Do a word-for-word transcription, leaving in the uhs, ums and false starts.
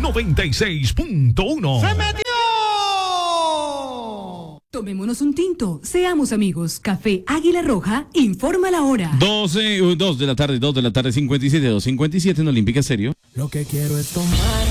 noventa y seis punto uno. ¡Se metió! Tomémonos un tinto, seamos amigos. Café Águila Roja, informa la hora. doce, dos de la tarde, dos de la tarde, cincuenta y siete, dos cincuenta y siete en Olímpica Estéreo. Lo que quiero es tomar